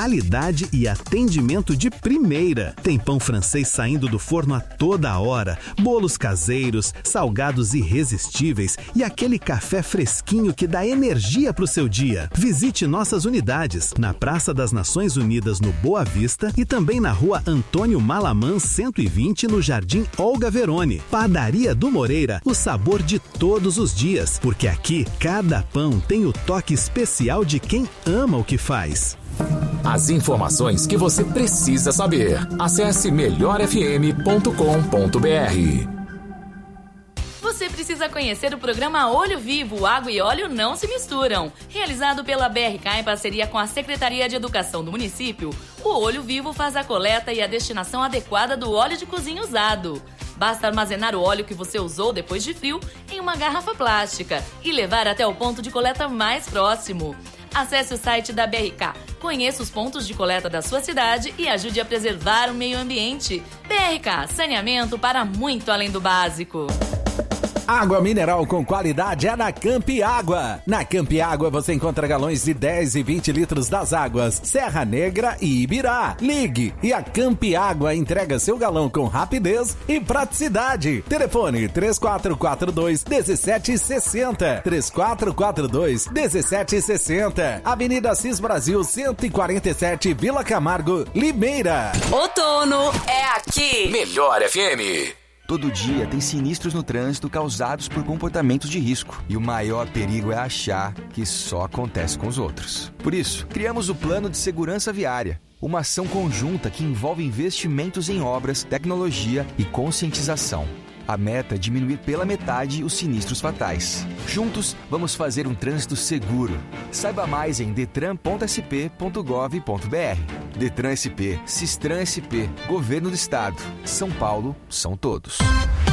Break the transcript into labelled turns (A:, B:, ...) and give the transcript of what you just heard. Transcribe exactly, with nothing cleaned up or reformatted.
A: qualidade e atendimento de primeira. Tem pão francês saindo do forno a toda hora, bolos caseiros, salgados irresistíveis e aquele café fresquinho que dá energia pro seu dia. Visite nossas unidades na Praça das Nações Unidas, no Boa Vista, e também na Rua Antônio Malamã, cento e vinte, no Jardim Olga Verone. Padaria do Moreira, o sabor de todos os dias, porque aqui cada pão tem o toque especial de quem ama o que faz.
B: As informações que você precisa saber. Acesse melhor f m ponto com ponto b r.
C: Você precisa conhecer o programa Olho Vivo, água e óleo não se misturam. Realizado pela B R K em parceria com a Secretaria de Educação do município, o Olho Vivo faz a coleta e a destinação adequada do óleo de cozinha usado. Basta armazenar o óleo que você usou depois de frio em uma garrafa plástica e levar até o ponto de coleta mais próximo. Acesse o site da B R K, conheça os pontos de coleta da sua cidade e ajude a preservar o meio ambiente. B R K, saneamento para muito além do básico.
D: Água mineral com qualidade é na Campi Água. Na Campi Água você encontra galões de dez e vinte litros das águas Serra Negra e Ibirá. Ligue e a Campi Água entrega seu galão com rapidez e praticidade. Telefone três quatro quatro dois, um sete seis zero. três quatro quatro dois, um sete seis zero. Avenida Assis Brasil cento e quarenta e sete, Vila Camargo, Limeira.
E: Outono é aqui.
B: Melhor F M.
F: Todo dia tem sinistros no trânsito causados por comportamentos de risco. E o maior perigo é achar que só acontece com os outros. Por isso, criamos o Plano de Segurança Viária. Uma ação conjunta que envolve investimentos em obras, tecnologia e conscientização. A meta é diminuir pela metade os sinistros fatais. Juntos, vamos fazer um trânsito seguro. Saiba mais em detran ponto s p ponto gov ponto b r. Detran S P, Sistran S P, Governo do Estado. São Paulo, são todos.